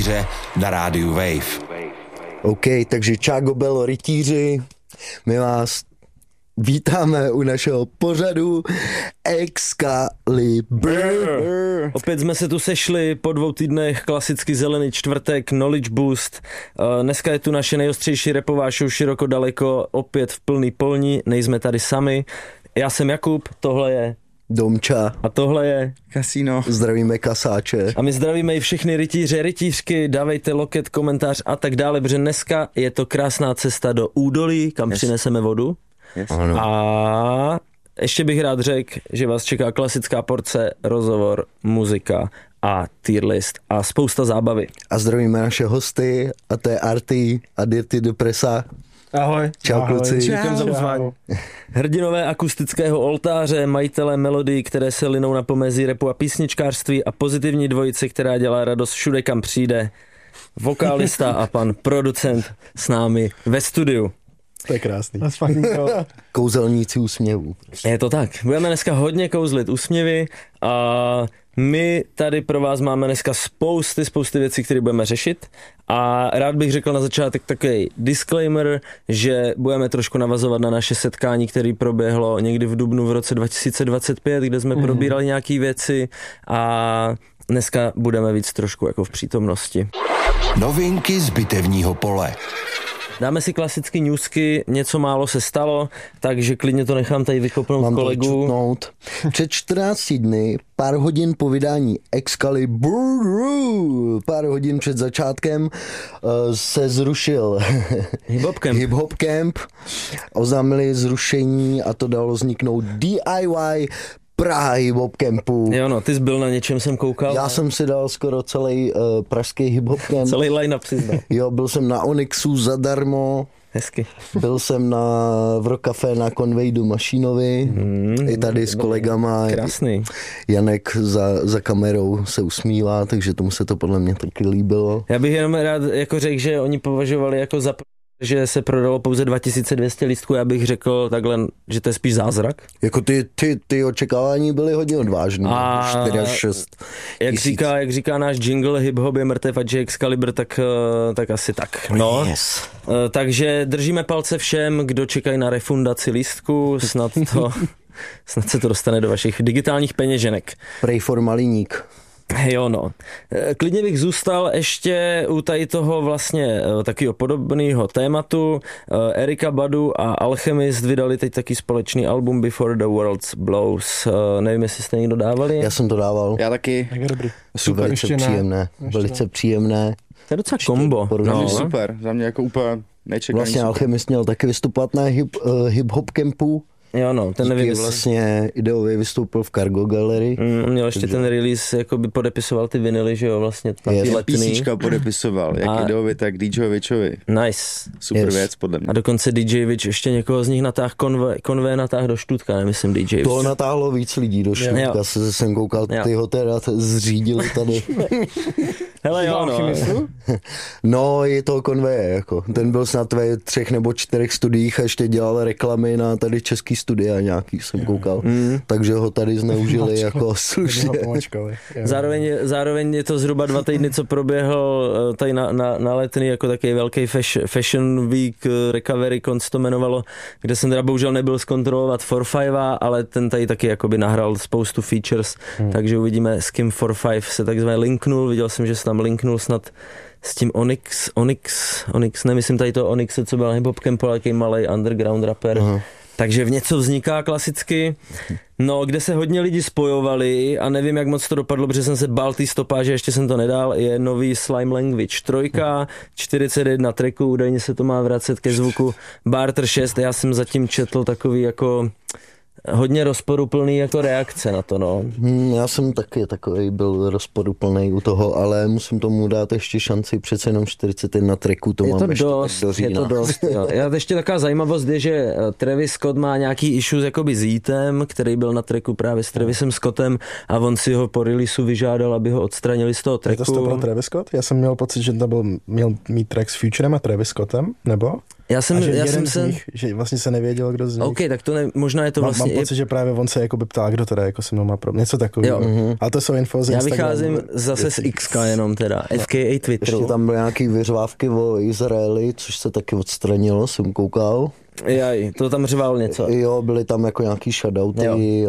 rytíře na rádiu Wave. OK, takže Čágo Belo rytíři, my vás vítáme u našeho pořadu Excalibur. Opět jsme se tu sešli po 2 týdnech, klasicky zelený čtvrtek, Knowledge Boost. Dneska je tu naše nejostřejší rapová show Široko daleko, opět v plný polní, nejsme tady sami. Já jsem Jakub, tohle je Domča. A tohle je Kasino. Zdravíme kasáče. A my zdravíme i všechny rytíře, rytířky, dávejte loket, komentář a tak dále, protože dneska je to krásná cesta do údolí, kam přineseme vodu. Ano. A ještě bych rád řekl, že vás čeká klasická porce, rozhovor, muzika a tier list a spousta zábavy. A zdravíme naše hosty, a to je Arty a Dirty Depresa. Ahoj. Čau kluci. Děkujeme za pozvání. Hrdinové akustického oltáře, majitelé melodií, které se linou na pomezí rapu a písničkářství a pozitivní dvojice, která dělá radost všude, kam přijde. Vokálista a pan producent s námi ve studiu. To je krásný. Kouzelníci úsměvů. Je to tak. Budeme dneska hodně kouzlit úsměvy a my tady pro vás máme dneska spousty věcí, které budeme řešit a rád bych řekl na začátek takový disclaimer, že budeme trošku navazovat na naše setkání, které proběhlo někdy v dubnu v roce 2025, kde jsme probírali nějaké věci a dneska budeme víc trošku jako v přítomnosti. Novinky z bitevního pole. Dáme si klasicky newsky, něco málo se stalo, takže klidně to nechám tady vykopnout kolegu. Mám to Před 14 dny, pár hodin po vydání Excalibur, pár hodin před začátkem, se zrušil Hip Hop Camp. Oznámili zrušení a to dalo vzniknout DIY Praha Hip Hop Campu. Jo no, ty jsi byl na něčem, jsem koukal. Já jsem si dal skoro celý pražský Hip Hop Camp. Celý line-up si zdal. Jo, byl jsem na Onyxu zadarmo. Hezky. Byl jsem v Rock Café na Conwaydu Mašínovi, i tady s kolegama. Krásný. Janek za kamerou se usmívá, takže tomu se to podle mě taky líbilo. Já bych jenom rád jako řekl, že oni považovali jako za že se prodalo pouze 2200 lístků, já bych řekl takhle, že to je spíš zázrak. Jako ty očekávání byly hodně odvážné. 4 až 6 jak říká náš jingle Hip Hop je mrtev a Excalibur, tak asi tak. No. Yes. Takže držíme palce všem, kdo čekají na refundaci lístku, snad se to dostane do vašich digitálních peněženek. Pray for Maliník. Jo no. Klidně bych zůstal ještě u tady toho vlastně takového podobného tématu. Erika Badu a Alchemist vydali teď taky společný album Before the World Blows. Nevím, jestli jste někdo dávali. Já jsem to dával. Já taky. Tak je dobrý. Super. Velice příjemné. Velice příjemné. To je docela kombo. No. Super. Za mě jako úplně nečekaný. Vlastně Alchemist měl taky vystupovat na hip hop campu. Jo no, ten nevím. Vlastně ideově vystoupil v Cargo Gallery. Měl ještě ten release, jako by podepisoval ty vinily, že jo, vlastně na ty letný. Písnička podepisoval, jak ideově, tak DJovičovi. Nice. Super věc, podle mě. A dokonce DJovič ještě někoho z nich natáhl, konvé natáhl do Štutka, nemyslím DJovič. To natáhlo víc lidí do Štutka, jsem koukal, ty ho teda zřídili tady. Hele jo, no. No, je to konveje, jako. Ten byl snad ve 3 nebo 4 studiích a ještě dělal reklamy na tady český studia nějaký, jsem koukal. Takže ho tady zneužili jako slušně. Zároveň je to zhruba 2 týdny, co proběhl tady na Letný jako takový velký Fashion Week Recovery Cons to jmenovalo, kde jsem teda bohužel nebyl zkontrolovat 4-5, ale ten tady taky jakoby nahrál spoustu features, takže uvidíme, s kým 4-5 se takzvaně linknul. Viděl jsem, že se tam linknul snad s tím Onyx, nemyslím tady to Onyxe, co byl na Hip Hop Campu, ale jaký malej underground rapper. Aha. Takže v něco vzniká klasicky, no, kde se hodně lidi spojovali a nevím, jak moc to dopadlo, protože jsem se bál té stopáže, ještě jsem to nedal, je nový Slime Language 3, 41 tracků, údajně se to má vracet ke zvuku Barter 6, já jsem zatím četl takový jako hodně rozporuplný jako reakce na to, no. Já jsem taky takový byl rozporuplný u toho, ale musím tomu dát ještě šanci, přece jenom 41 tracků, to mám ještě do října. Je to dost, jo. Já ještě taková zajímavost je, že Travis Scott má nějaký issues jakoby s Yeatem, který byl na tracku právě s Travisem Scottem a on si ho po releaseu vyžádal, aby ho odstranili z toho tracku. Je to pro Travis Scott? Já jsem měl pocit, že to měl mít track s Futurem a Travis Scottem, nebo? Já jsem se... že vlastně se nevěděl, kdo z nich. OK, tak to možná je to vlastně... Mám pocit, že právě on se jakoby ptal, kdo teda jako se mnou má problém. Něco takového. Ale to jsou info z Instagramu. Já vycházím zase z XK jenom teda, FKA Twitteru. Ještě tam byly nějaký vyřvávky o Izraeli, což se taky odstranilo, jsem koukal. Jaj, to tam řval něco. Jo, byly tam jako nějaký shoutouty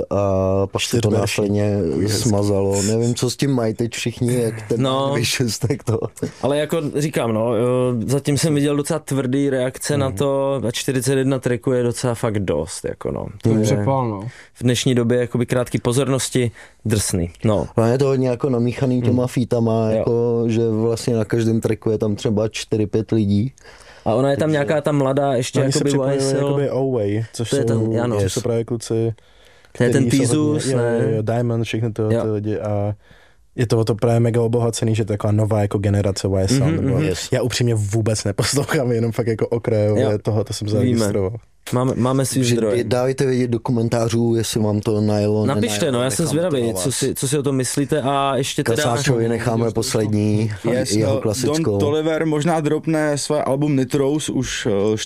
a pak se to následně smazalo. Nevím, co s tím mají teď všichni, jak ten vyšestek to. Ale jako říkám, zatím jsem viděl docela tvrdý reakce na to, a 41 tracků je docela fakt dost, jako no. To je přepál, v dnešní době jakoby krátký pozornosti drsný, no. A je to hodně jako namíchaný těma featama, jako, že vlastně na každém tracku je tam třeba 4-5 lidí. A ona je tam nějaká ta mladá, ještě jakoby YSL. Jakoby Oway, což jsou právě kluci, to je ten Tizus, ne? Diamond, všechny ty lidi a je to o to právě mega obohacený, že to je taková nová jako generace YSL. Já upřímně vůbec neposlouchám, jenom fakt jako okrajově toho, to jsem zaregistroval. Máme si zdroje. Dávajte vědět do komentářů, jestli vám to najelo. Napište, já jsem zvědavý, co si o tom myslíte a ještě teda... Kasáčovi necháme poslední, jeho klasickou. Don Toliver možná dropne své album Nitrous už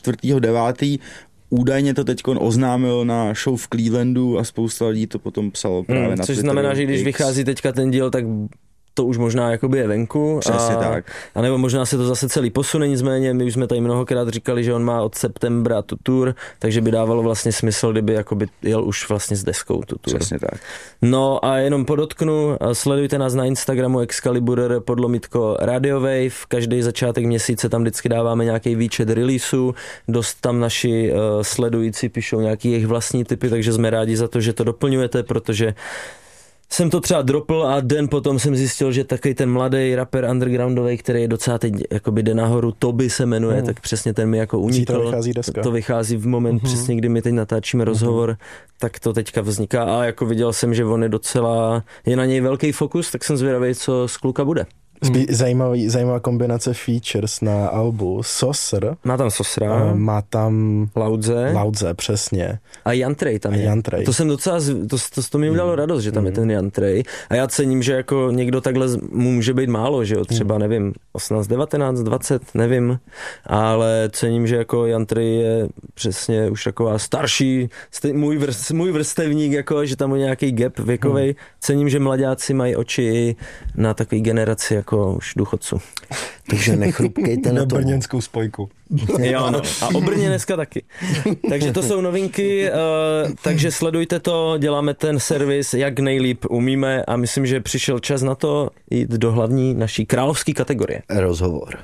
4.9. Údajně to teďkon oznámil na show v Clevelandu a spousta lidí to potom psalo právě na Twitteru. Což znamená, že když vychází teďka ten díl, tak to už možná jakoby je venku. Přesně tak. A nebo možná se to zase celý posune, nicméně my už jsme tady mnohokrát říkali, že on má od septembra tu tour, takže by dávalo vlastně smysl, kdyby jakoby jel už vlastně s deskou tu tour. Přesně tak. No a jenom podotknu, sledujte nás na Instagramu Excalibur _ Radio Wave, každý začátek měsíce tam vždycky dáváme nějaký výčet releaseů, dost tam naši sledující píšou nějaký jejich vlastní typy, takže jsme rádi za to, že to doplňujete, protože jsem to třeba dropl a den potom jsem zjistil, že takový ten mladý rapper undergroundový, který je docela teď jakoby jde nahoru, Toby se jmenuje, tak přesně ten mi jako unikl. To vychází v moment přesně, kdy my teď natáčíme rozhovor, tak to teďka vzniká a jako viděl jsem, že on je docela, je na něj velký fokus, tak jsem zvědavý, co z kluka bude. Zajímavá kombinace features na albu. Sosr. Má tam Sosra. Má tam Loudze, přesně. A Jantrej tam je. To jsem docela, to mi udělalo radost, že tam je ten Jantrej. A já cením, že jako někdo takhle může být málo, že jo, třeba nevím, 18, 19, 20, nevím, ale cením, že jako Jantrej je přesně už taková starší, můj vrstevník, jako, že tam je nějaký gap věkovej. Cením, že mladáci mají oči na takový generaci jako už důchodců. Takže nechrupkejte na to. Brněnskou spojku. Jo, no. A o Brně dneska taky. Takže to jsou novinky, takže sledujte to, děláme ten servis, jak nejlíp umíme a myslím, že přišel čas na to jít do hlavní naší královské kategorie. Rozhovor.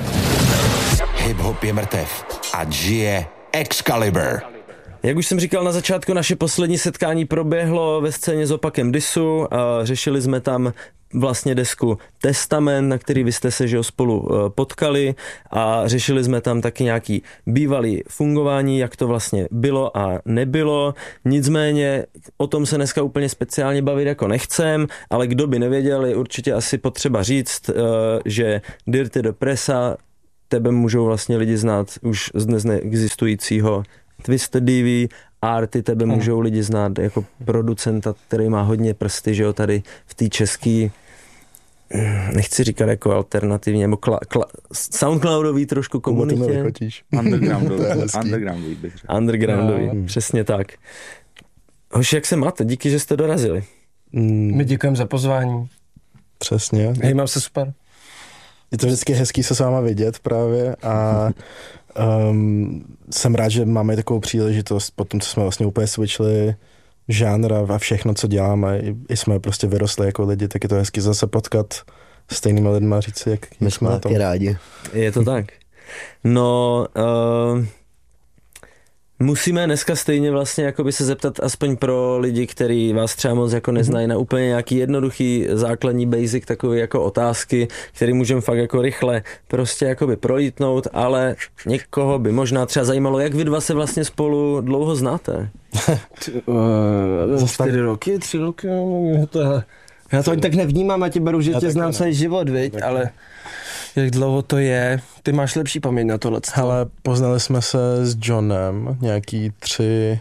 Hip-hop je mrtev a žije Excalibur. Jak už jsem říkal na začátku, naše poslední setkání proběhlo ve scéně s Opakem Disu. Řešili jsme tam vlastně desku Testament, na který vy jste se že spolu potkali a řešili jsme tam taky nějaký bývalý fungování, jak to vlastně bylo a nebylo. Nicméně o tom se dneska úplně speciálně bavit jako nechcem, ale kdo by nevěděl, je určitě asi potřeba říct, že Dirty the Pressa tebe můžou vlastně lidi znát už z dnes neexistujícího Twisted DV, Arty tebe můžou lidi znát jako producenta, který má hodně prsty, že jo, tady v té český, nechci říkat jako alternativně, nebo soundcloudový trošku komunitě. Undergroundový bych řekl. Undergroundový, přesně tak. Hoši, jak se máte? Díky, že jste dorazili. My děkujeme za pozvání. Přesně. Hej, mám se super. Je to vždycky hezký se s váma vidět právě a jsem rád, že máme takovou příležitost po tom, co jsme vlastně úplně switchli žánra a všechno, co děláme, i jsme prostě vyrostli jako lidi, tak je to hezky zase potkat stejnými lidmi a říct si, jak my jsme taky rádi. Je to tak. No, musíme dneska stejně vlastně jakoby se zeptat aspoň pro lidi, kteří vás třeba moc jako neznají, na úplně nějaký jednoduchý základní basic takový jako otázky, který můžeme fakt jako rychle prostě jakoby prolítnout, ale někoho by možná třeba zajímalo, jak vy dva se vlastně spolu dlouho znáte? 4 roky, 3 roky, já to ani tak nevnímám, a tě beru, že tě znám celý život, viď, ale jak dlouho to je, ty máš lepší paměť na tohle. Hele, poznali jsme se s Johnem nějaký 3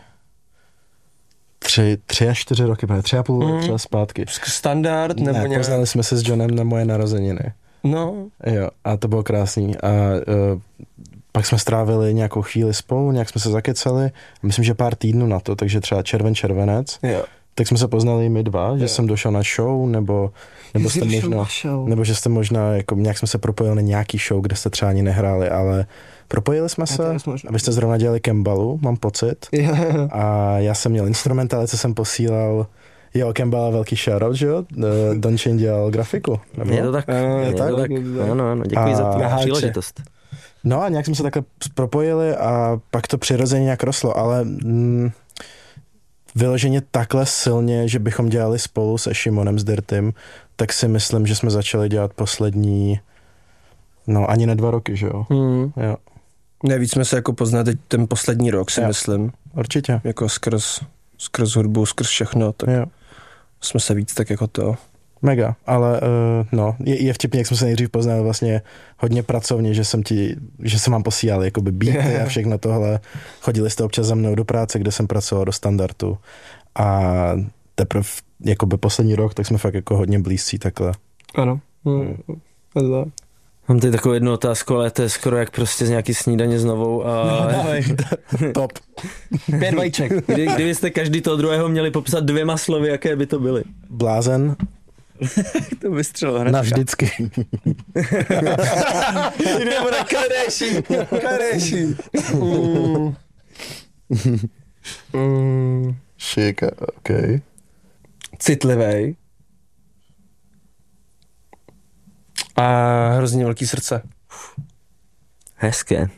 až 4 roky, 3,5 třeba zpátky. Standard nebo nějak? Poznali jsme se s Johnem na moje narozeniny. No. Jo, a to bylo krásný a Pak jsme strávili nějakou chvíli spolu, nějak jsme se zakecali, myslím, že pár týdnů na to, takže třeba červenec. Jo. Tak jsme se poznali my dva, že jsem došel na show, nebo že jste možná, jako nějak jsme se propojili na nějaký show, kde jste třeba ani nehráli, ale propojili jsme se, a vy jste zrovna dělali Kembalu, mám pocit. A já jsem měl instrumentály, co jsem posílal. Jo, Kembala velký shoutout, že jo? Dončin dělal grafiku. Nebo? Je to tak. Ano, děkuji za tu příležitost. No a nějak jsme se takhle propojili a pak to přirozeně nějak rostlo, ale vyloženě takhle silně, že bychom dělali spolu se Šimonem s Dirtym, tak si myslím, že jsme začali dělat poslední, ani ne 2 roky, že jo? Jo. Nejvíc jsme se jako poznali teď ten poslední rok, si myslím. Určitě. Jako skrz hudbu, skrz všechno, tak jsme se víc tak jako to... Mega, ale je vtipně, jak jsme se nejdřív poznali vlastně hodně pracovně, že jsem vám posílal jakoby beaty a všechno tohle. Chodili jste občas za mnou do práce, kde jsem pracoval do standardu a teprve jakoby poslední rok, tak jsme fakt jako hodně blízcí takhle. Ano. Mám tady takovou jednu otázku, ale to je skoro jak prostě z nějaký snídaně s novou a... Top. 5 vajíček. Kdybyste každý toho druhého měli popsat 2 slovy, jaké by to byly? Blázen. To vystřelo hned. Navždycky. Jdeme na Kadeši. Šika, okej. Citlivej. A hrozně velký srdce. Hezké.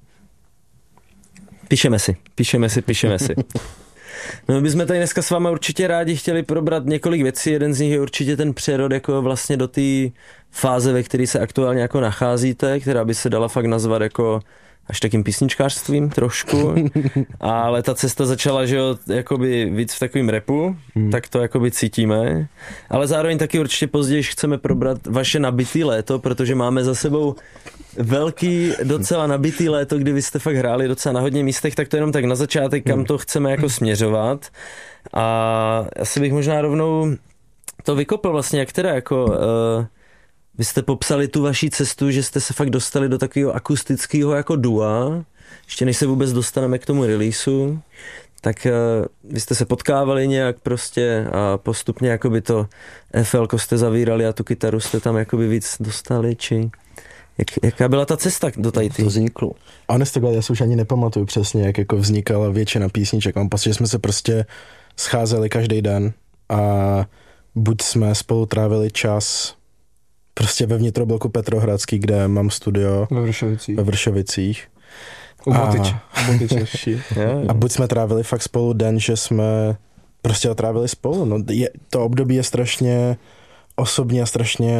Píšeme si. No, my bychom tady dneska s vámi určitě rádi chtěli probrat několik věcí. Jeden z nich je určitě ten přerod jako vlastně do té fáze, ve které se aktuálně jako nacházíte, která by se dala fakt nazvat jako až takým písničkářstvím trošku, ale ta cesta začala, že jo, jakoby víc v takovým rapu, tak to jakoby cítíme, ale zároveň taky určitě později chceme probrat vaše nabitý léto, protože máme za sebou velký, docela nabitý léto, kdy vy jste fakt hráli docela na hodně místech, tak to jenom tak na začátek, kam to chceme jako směřovat. A asi bych možná rovnou to vykopl vlastně, jak teda jako... Vy jste popsali tu vaši cestu, že jste se fakt dostali do takového akustického jako dua, ještě než se vůbec dostaneme k tomu releaseu, tak vy jste se potkávali nějak prostě a postupně jakoby to FL-ko jste zavírali a tu kytaru jste tam jakoby víc dostali, či jaká byla ta cesta do tady? To vzniklo. Honestly, já si už ani nepamatuju přesně, jak jako vznikala většina písniček. Mám pocit, že jsme se prostě scházeli každý den a buď jsme spolu trávili čas prostě ve vnitrobloku Petrohradský, kde mám studio. Ve Vršovicích. A buď jsme trávili fakt spolu den, že jsme prostě trávili spolu. No, to období je strašně osobně a strašně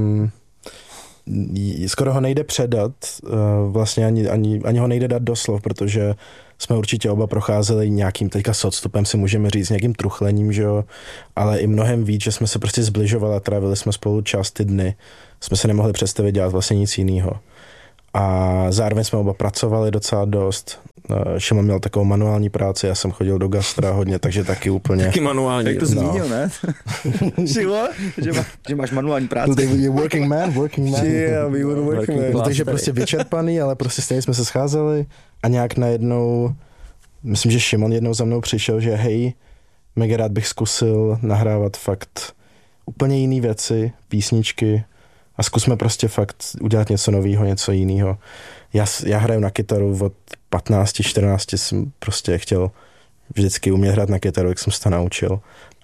skoro ho nejde předat, vlastně ani ho nejde dát do slov, protože jsme určitě oba procházeli nějakým, teďka s odstupem si můžeme říct, nějakým truchlením, že jo, ale i mnohem víc, že jsme se prostě zbližovali a trávili jsme spolu čas, ty dny. Jsme se nemohli představit dělat vlastně nic jiného. A zároveň jsme oba pracovali docela dost. Šimon měl takovou manuální práci, já jsem chodil do gastra hodně, takže taky úplně... Taky manuální. Jak to zmínil, ne? Šilo? Že máš manuální práci. Working man. Yeah, we were working man. No, takže prostě vyčerpaný, ale prostě stejně jsme se scházeli a nějak najednou, myslím, že Šimon jednou za mnou přišel, že hej, mega rád bych zkusil nahrávat fakt úplně jiný věci, písničky a zkusme prostě fakt udělat něco nového, něco jiného. Já hraju na kytaru od 15, 14 jsem prostě chtěl vždycky umět hrát na kytaru, jak jsem se to naučil.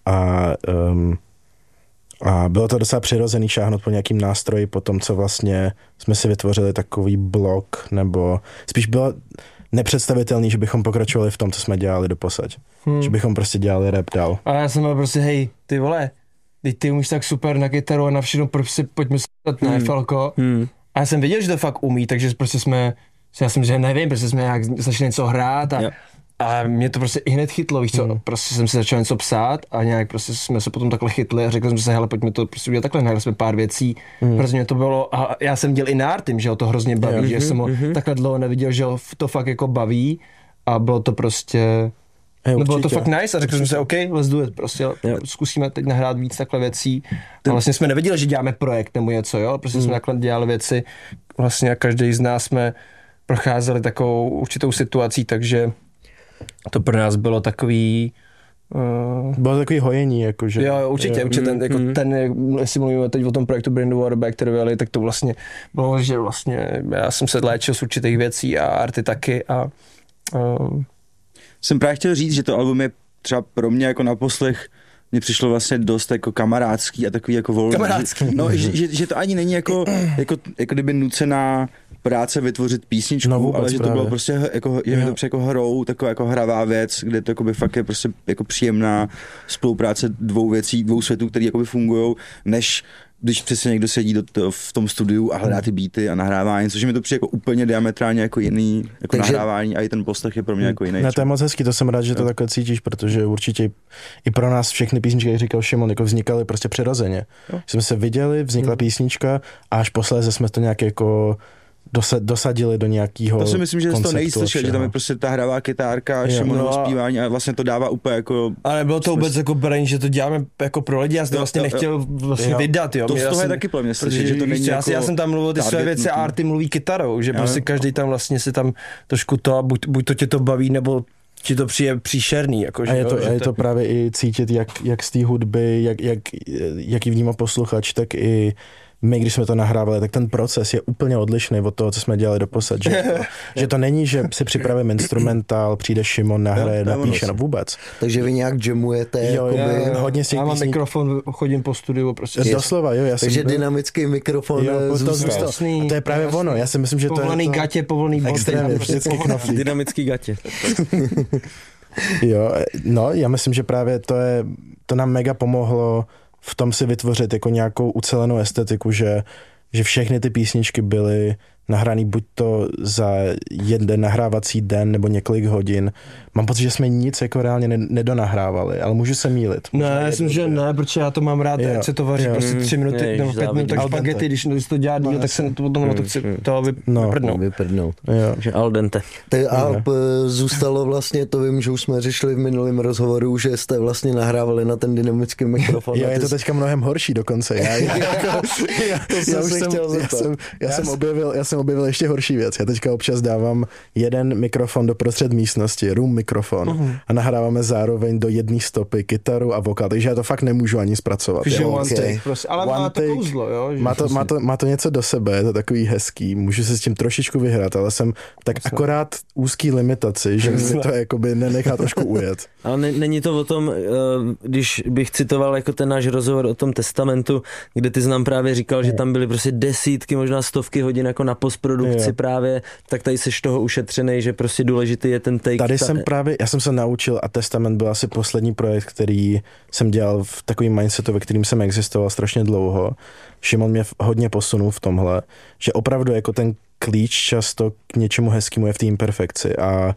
A bylo to docela přirozený šáhnout po nějakým nástroji po tom, co vlastně jsme si vytvořili takový blok, nebo spíš bylo nepředstavitelný, že bychom pokračovali v tom, co jsme dělali doposať. Že bychom prostě dělali rap dál. A já jsem byl prostě, hej, ty vole, ty umíš tak super na kytaru a na všechno, prostě pojďme se na FLko. A já jsem viděl, že to fakt umí, takže prostě já jsem, že nevím, prostě jsme nějak začali něco hrát a mě to prostě i hned chytlo, víš co, prostě jsem si začal něco psát a nějak prostě jsme se potom takhle chytli a řekli jsme se, hele, pojďme to prostě udělat takhle, nahrali jsme pár věcí, hrozně mě to bylo a já jsem dělal i na Artym, že ho to hrozně baví, že jsem ho takhle dlouho neviděl, že ho to fakt jako baví a bylo to prostě... No bylo to fakt nice a řekli jsme si, OK, let's do it, prostě zkusíme teď nahrát víc takhle věcí. A vlastně jsme nevěděli, že děláme projekt nebo něco, jo, prostě jsme takhle dělali věci, vlastně každý z nás jsme procházeli takovou určitou situací, takže to pro nás bylo takový... Bylo takový hojení, jakože. Jo, určitě jestli mluvíme teď o tom projektu Brand Waterback, který vyjeli, tak to vlastně bylo, že vlastně já jsem se léčil z určitých věcí a Arty taky a Jsem právě chtěl říct, že to album je třeba pro mě jako na poslech mně přišlo vlastně dost jako kamarádský a takový jako volný. Kamarádský. No, že to ani není jako kdyby nucená práce vytvořit písničku, no vůbec, ale že to právě. bylo prostě je to jako hrou, taková jako hravá věc, kde to jakoby fakt je prostě jako příjemná spolupráce dvou světů, který jakoby fungujou, než když přesně někdo sedí v tom studiu a hledá ty beaty a nahrává něco, že mi to přijde jako úplně diametrálně jako jiný jako nahrávání a i ten poslech je pro mě jako jiný. Ne, to je moc hezký, to jsem rád, že to takhle cítíš, protože určitě i pro nás všechny písničky, jak říkal Šimon, jako vznikaly prostě přirozeně. Jsme se viděli, vznikla písnička a až posléze jsme to nějak jako dosadili do nějakého to si myslím, že to nejslyšet, že tam je prostě ta hravá kytárka, Šimonovo zpívání a vlastně to dává úplně jako... Ale nebylo to vůbec jako braní, že to děláme jako pro lidi, já jsem to vlastně nechtěl vlastně vydat, jo. To z toho je taky pro mě slyšet, že to není jako... Já jsem tam mluvil ty své věci a Arty mluví kytarou, že prostě každý tam vlastně si tam trošku to a buď to tě to baví, nebo ti to přijde příšerný. Jako, a je to právě i cítit, jak z té hudby, jak ji vnímá posluchač, tak i my, když jsme to nahrávali, tak ten proces je úplně odlišný od toho, co jsme dělali doposud. Že to není, že si připravím instrumentál, přijde Šimon, nahraje, napíše, no vůbec. Takže vy nějak jamujete? Hodně si já mám mikrofon, chodím po studiu. Prostě. Doslova, jo. Takže dynamický mikrofon zůstal. A to je právě ono. Já si myslím, že povolený to je gatě, povolený extrémně vždycky knoflík. Dynamický gatě. Jo, no, já myslím, že právě to nám mega pomohlo v tom si vytvořit jako nějakou ucelenou estetiku, že všechny ty písničky byly nahraný buď to za jeden nahrávací den nebo několik hodin. Mám pocit, že jsme nic jako reálně nedonahrávali, ale můžu se mýlit. Ne, já myslím, že ne, protože já to mám rád, jak se to vaří prostě 3 minuty nebo 5 minut, tak špagety, když to dělá díl, tak se potom na to chci vyprdnout. Že al dente. Ty alb zůstalo vlastně, to vím, že už jsme řešili v minulém rozhovoru, že jste vlastně nahrávali na ten dynamický mikrofon. Jo, je to teďka mnohem horší dokonce. Já jsem objevil ještě horší věc. Já teďka občas dávám jeden mikrofon do prostřed místnosti, room mikrofon a nahráváme zároveň do jedné stopy kytaru a vokál, takže já to fakt nemůžu ani zpracovat. Ale má to kouzlo, jo? Má to něco do sebe, je to takový hezký, můžu se s tím trošičku vyhrát, ale jsem tak akorát úzký limitaci, že mi to jakoby nenechá trošku ujet. Ale není to o tom, když bych citoval jako ten náš rozhovor o tom Testamentu, kde ty jsi nám právě říkal, že tam byly prostě desítky, možná stovky hodin jako na postprodukci právě, tak tady seš toho ušetřenej, že prostě důležitý je ten take. Tady já jsem se naučil a Testament byl asi poslední projekt, který jsem dělal v takovým mindsetu, ve kterým jsem existoval strašně dlouho. Šimon mě hodně posunul v tomhle, že opravdu jako ten klíč často k něčemu hezkému je v té imperfekci a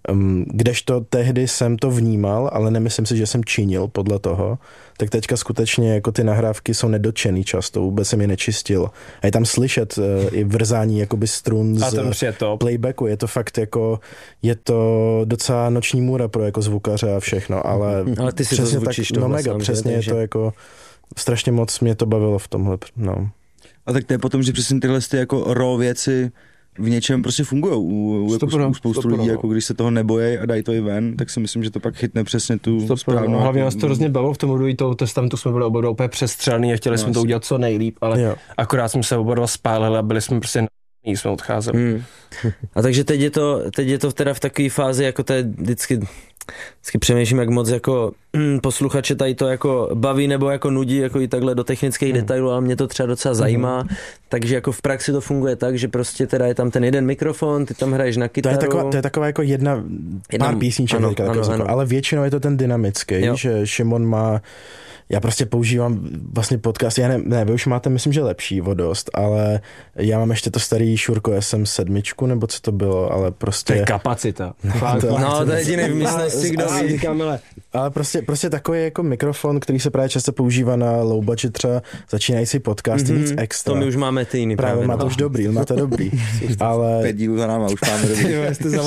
kdežto tehdy jsem to vnímal, ale nemyslím si, že jsem činil podle toho, tak teďka skutečně jako ty nahrávky jsou nedotčený často, vůbec jsem je nečistil. A je tam slyšet i vrzání jakoby strun z playbacku, je to fakt jako, je to docela noční můra pro jako zvukaře a všechno, ale ty si to zvučíš tak, no mega, přesně je to jako, strašně moc mě to bavilo v tomhle, no. A tak to je potom, že přesně tyhle jako raw věci v něčem prostě fungují u spoustu lidí, jako když se toho nebojí a dají to i ven, tak si myslím, že to pak chytne přesně tu správnou. Hlavně nás to hrozně bavilo v tom období toho Testamentu, jsme byli oba úplně přestřelní a chtěli jsme to udělat co nejlíp, ale akorát jsme se oba dva spálili a byli jsme prostě jsme odcházeli. A takže teď je to teda v takové fázi, jako to je vždycky přemýšlím, jak moc jako posluchače tady to jako baví nebo jako nudí, jako i takhle do technických detailů, ale mě to třeba docela zajímá, takže jako v praxi to funguje tak, že prostě teda je tam ten jeden mikrofon, ty tam hraješ na kytaru. To je taková jako pár písniček, ale většinou je to ten dynamický, že Šimon má. Já prostě používám vlastně podcast, vy už máte, myslím, že lepší o dost, ale já mám ještě to starý Shure SM7, nebo co to bylo, ale prostě... To je kapacita. To je jediný v místnosti, kdo ví. Ale prostě takový jako mikrofon, který se právě často používá na low budget třeba začínající podcasty, nic extra. To my už máme ty jiný. Právě máte už máte dobrý. Ale... 5 dílů za náma, už máme dobrý. Jste za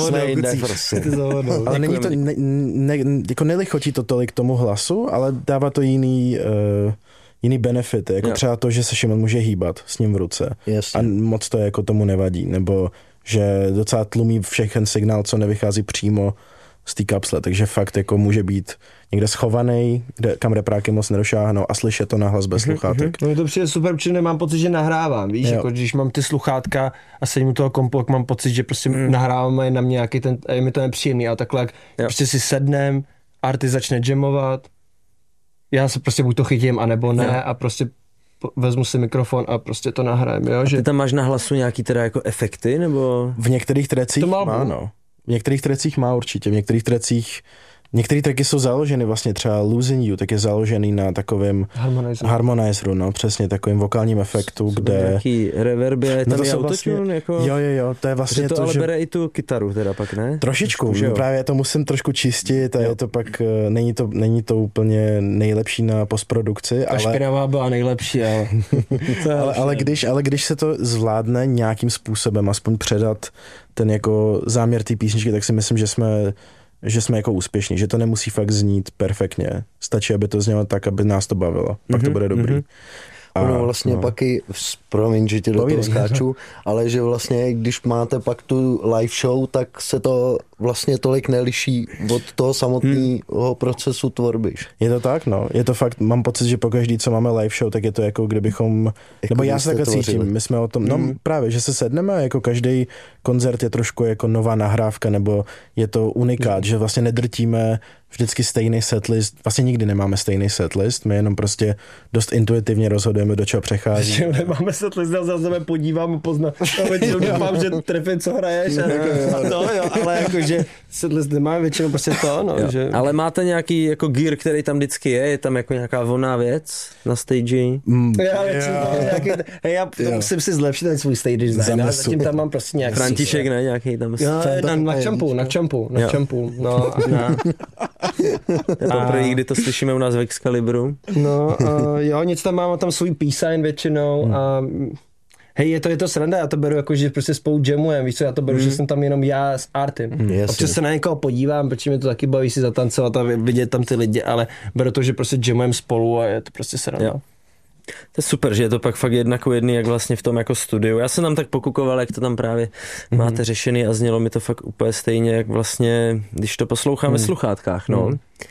vodou. Ale není to, jako nelichotí to tolik tomu hlasu, ale dává to jiný benefity, jako třeba to, že se Šimon může hýbat s ním v ruce. Jasně. A moc to jako tomu nevadí, nebo že docela tlumí všechen signál, co nevychází přímo z té kapsle, takže fakt jako může být někde schovaný, kam repráky moc nedošáhnou a slyšet to nahlas bez sluchátek. No to přijde super, protože nemám pocit, že nahrávám, víš, jako když mám ty sluchátka a sedím u toho kompu, jak mám pocit, že prostě nahrávám na mě nějaký ten, a je mi to nepříjemný, a takhle jak prostě si sednem, Arty začne jamovat, já se prostě buď to chytím, anebo ne a prostě vezmu si mikrofon a prostě to nahrajem, jo, že... Ty tam máš na hlasu nějaký teda jako efekty, nebo... V některých trecích má, no. V některých trecích má určitě, v některých trecích, některé tracky jsou založeny vlastně třeba Losing You, tak je založený na takovém harmonizeru, no, přesně takovým vokálním efektu, jsou kde... nějaký reverby, je tam to i jsou autotune, vlastně, jako... Jo, to je vlastně to, ale že... bere i tu kytaru teda pak, ne? Trošičku, právě to musím trošku čistit a je to pak, není to úplně nejlepší na postprodukci, ale... špinavá byla nejlepší, ale když se to zvládne nějakým způsobem, aspoň předat ten jako záměr té písničky, tak si myslím, že jsme jako úspěšní, že to nemusí fakt znít perfektně. Stačí, aby to znělo tak, aby nás to bavilo. Pak to bude dobrý. Ono vlastně pak i, promiň, že ti do toho skáču, ale že vlastně, když máte pak tu live show, tak se to vlastně tolik neliší od toho samotného procesu tvorby. Je to tak, no. Je to fakt, mám pocit, že pokaždý, co máme live show, tak je to jako kdybychom, nebo já se takhle cítím, my jsme o tom, no právě, že se sedneme, jako každý koncert je trošku jako nová nahrávka, nebo je to unikát, že vlastně nedrtíme vždycky stejný setlist, vlastně nikdy nemáme stejný setlist, my jenom prostě dost intuitivně rozhodujeme, do čeho přechází. Že nemáme setlist, já za sebe podívám a poznám, doufám, že trefím, co hraješ, ale jakože setlist nemáme většinou prostě to, no, že... Ale máte nějaký jako gear, který tam vždycky je tam jako nějaká vonná věc na stage? Já musím si zlepšit ten svůj stage design, ale zatím tam mám prostě nějaký... František, ne, nějaký tam... Na čampu, no. Poprvé, kdy to slyšíme u nás v Excalibru. No, jo, nic tam mám tam svůj peace většinou a hej, je to sranda, já to beru jako, že prostě spolu jamujem, víš co, já to beru, že jsem tam jenom já s Artym. Občas se na někoho podívám, protože mě to taky baví si zatancovat a vidět tam ty lidi, ale beru to, že prostě jamujem spolu a je to prostě sranda. Jo. To je super, že je to pak fakt jednako jedný, jak vlastně v tom jako studiu. Já jsem tam tak pokukoval, jak to tam právě máte řešený a znělo mi to fakt úplně stejně, jak vlastně, když to poslouchám ve sluchátkách, no.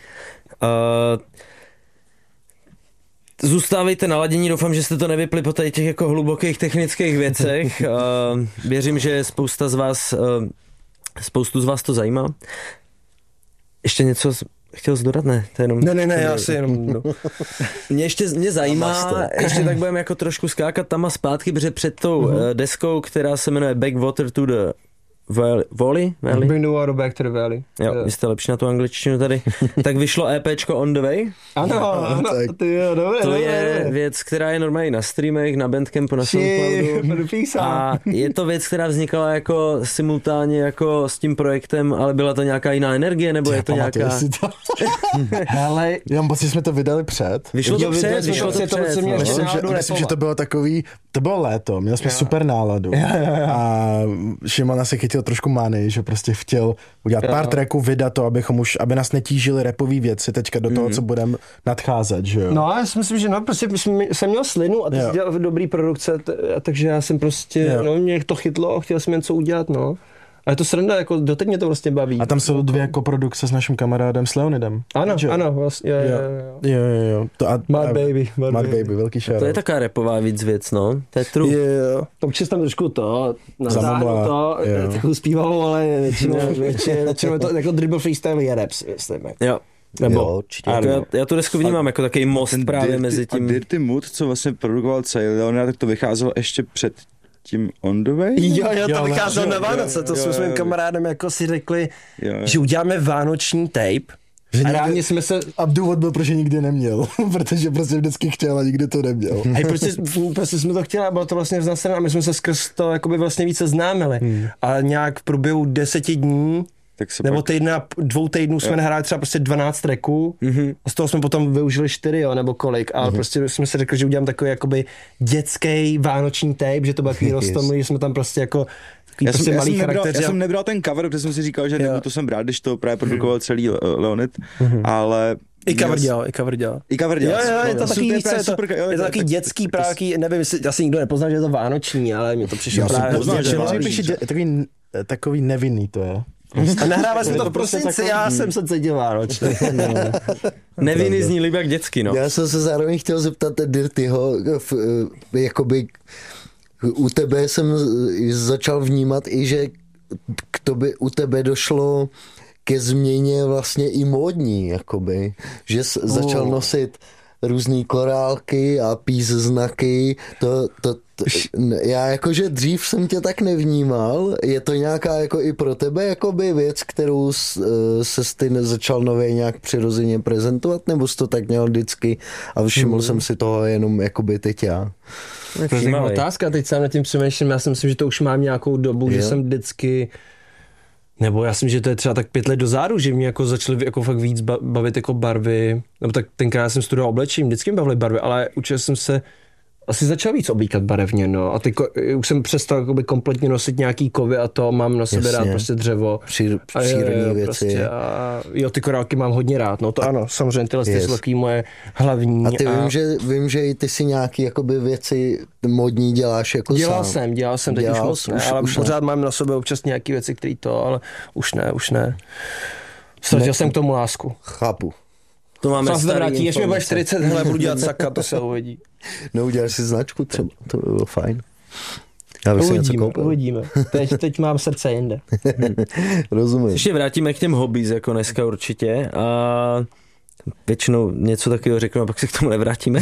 Zůstávejte naladění, doufám, že jste to nevypli po těch jako hlubokých technických věcech. Věřím, že spoustu z vás to zajímá. Ještě něco chtěl jsi dodat? Ne, to jenom... Ne, já si jenom... No. Mě zajímá, ještě tak budeme jako trošku skákat tam a zpátky, protože před tou deskou, která se jmenuje Backwater to the Valley? Bring the water back to the valley. Jo, vy jste lepší na tu angličtinu tady. Tak vyšlo EPčko On the Way. Ano, ty jo, dobré. To je věc, která je normálně na streamech, na Bandcampu, na Soundcloudu. A je to věc, která vznikala jako simultánně jako s tím projektem, ale byla to nějaká jiná energie, nebo je to nějaká... Hele, já mám pocit, že jsme to vydali před. Vyšlo to před. Myslím, že to bylo takový, to bylo léto, měli jsme super náladu. A Šimona se chytil trošku many, že prostě chtěl udělat pár tracků, vydat to, aby nás netížili rapový věci teďka do toho, co budeme nadcházet, že jo. No já si myslím, že no, prostě jsem měl slinu a ty jsi dělal dobrý produkce, takže já jsem prostě, mě to chytlo a chtěl jsem něco udělat, no. A je to sranda, jako doteď mě to vlastně baví. A tam jsou 2 koprodukce s naším kamarádem s Leonidem. Ano, vlastně, jo. Mad Baby, velký shoutout. To je taká rapová víc věc, no. To je true. Jo. Občas tam trošku to, natáhnu to, takovou zpívavou, ale většinou to jako dribble freestyle je raps, myslím. Jo. Nebo, já tu desku vnímám jako takový most právě mezi tím. A Dirty Mood, co vlastně produkoval celý Leonard, tak to vycházelo ještě před tím On the Way? Jo, to vycházelo na Vánoce, to jsme s mým kamarádem jako si řekli, že uděláme vánoční tape. A reálně jsme se... A důvod byl, protože nikdy neměl, protože prostě vždycky chtěl a nikdy to neměl. A prostě jsme to chtěli a bylo to vlastně vznaslené a my jsme se skrz to jakoby vlastně více známili. A nějak v průběhu 10 dní nebo týdna, 2 týdnů jsme nahráli třeba prostě 12 tracků a z toho jsme potom využili 4, nebo kolik, ale prostě jsme si řekli, že udělám takový jakoby dětský vánoční tape, že to bylo takový roztomilý, že jsme tam prostě jako já jsem nebral ten cover, protože jsem si říkal, že to jsem rád, když to právě produkoval celý Leonid, ale I cover dělal. Jo, je to takový, víc, je to takový dětský právě, nevím, jestli asi nikdo nepoznal, že je to vánoční, ale mi to přišlo právě. Takový nevinný to je. A nahrávali jsme to v prosinci, já jsem se cítil vánočný. Nevinný zní líbí jak dětsky, no. Já jsem se zároveň chtěl zeptat Dirtyho, jakoby u tebe jsem začal vnímat i, že u tebe došlo ke změně vlastně i módní, jakoby, že začal nosit různý korálky a peace znaky, já jakože dřív jsem tě tak nevnímal, je to nějaká jako i pro tebe jakoby věc, kterou se ty začal nově nějak přirozeně prezentovat, nebo jsi to tak měl vždycky a všiml jsem si toho jenom jakoby teď já? To je otázka, teď sám nad tím přemýšlím, já si myslím, že to už mám nějakou dobu, že jsem vždycky, nebo já myslím, že to je třeba tak 5 let dozadu, že mě jako začaly jako fakt víc bavit jako barvy, nebo tak tenkrát jsem studoval oblečení, vždycky mě bavily barvy, ale učil jsem se, asi začal víc oblíkat barevně, no, a teď už jsem přestal jakoby kompletně nosit nějaký kovy a to mám na sebe rád prostě dřevo. Přírodní věci. Prostě a ty korálky mám hodně rád, no to ano, samozřejmě tyhle jsou takový moje hlavní. A ty vím, že i ty si nějaký jakoby věci modní děláš jako Dělal jsem, teď už moc ne, ale pořád mám na sobě občas nějaký věci, který to, ale už ne. Ztratil jsem k tomu lásku. Chápu. To máme starý ještě mi bude 40, hele, budu dělat saka, to se uvidí. No uděláš si značku třeba, to by bylo fajn. Já bych si něco koupil. Uvidíme. Teď mám srdce jinde. Rozumím. Ještě vrátíme k těm hobbies jako dneska určitě a většinou něco takového řeknu a pak se k tomu nevrátíme.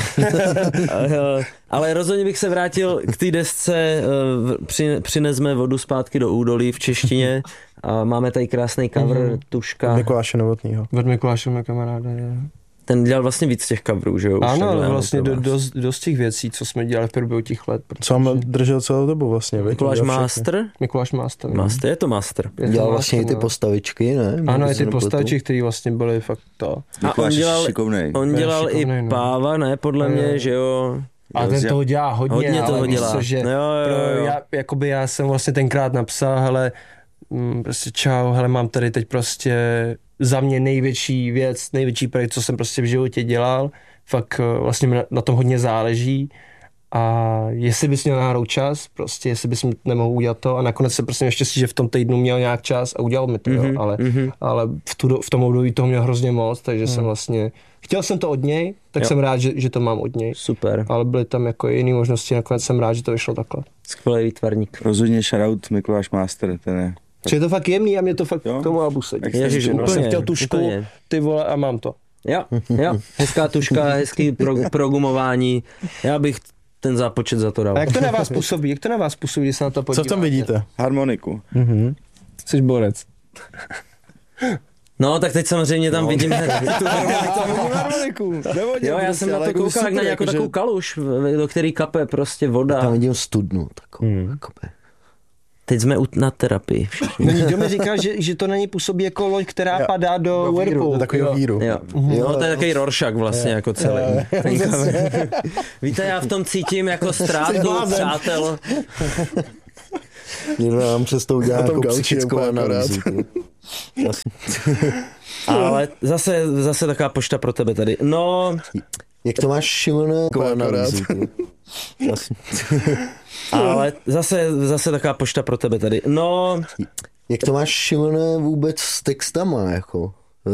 Ale rozhodně bych se vrátil k té desce, přinesme vodu zpátky do údolí v češtině a máme tady krásný cover, tuška. Mikuláše Novotnýho. Od Mikuláše mé kamaráda, je. Ten dělal vlastně víc těch coverů, že jo? Ano, ale vlastně dost těch věcí, co jsme dělali v průběhu těch let. Co mám držel celou dobu vlastně, Mikuláš Master? Mikuláš Master. Master, je to Master. Dělal vlastně i ty postavičky, ne? Ano, i ty postavičky, které vlastně byly fakt to. A on dělal i Páva, ne? Podle mě, že jo? A ten toho dělá hodně toho dělá. Já jsem vlastně tenkrát napsal, hele, prostě čau, hele, mám tady teď prostě za mě největší věc, největší projekt, co jsem prostě v životě dělal, fakt vlastně na tom hodně záleží a jestli bys měl náhodou čas, prostě jestli bys nemohl udělat to a nakonec se prostě neštěstí, že v tom týdnu měl nějak čas a udělal mi to, ale v tom období toho měl hrozně moc, takže jsem vlastně, chtěl jsem to od něj, tak jsem rád, že to mám od něj. Super. Ale byly tam jako jiné možnosti, nakonec jsem rád, že to vyšlo takhle. Skvělý výtvarník. Rozhodně shoutout Mikuláš Master, ten je. Je to fakt jemný a mě to fakt k tomu albu sedí. Ježiš, úplně, jsem chtěl tušku, ty vole, a mám to. Jo, hezká tuška, hezký progumování. Já bych ten zápočet za to dal. A jak to na vás působí, když se na to podíváte? Co v tom vidíte? Harmoniku. Jsi borec. No, tak teď samozřejmě tam vidím harmoniku. Jo, já jsem na to koukal jak na nějakou takovou kaluž, do který kape prostě voda. Tam vidím studnu takovou, kape. Teď jsme na terapii. Nikdo mi říkal, že to na ní působí jako loď, která padá do Whirlpoolu. Do takového víru. Jo, to je takový Rorschach vlastně jako celý. Víte, já v tom cítím jako ztrátu přátel. Někdo nám přes to udělá jako psychickou analýzu. Ale zase taková pošta pro tebe tady. No... Jak to máš, Šimone? Ale zase taková pošta pro tebe tady. No... Jak to máš, Šimone, vůbec s textama, jako?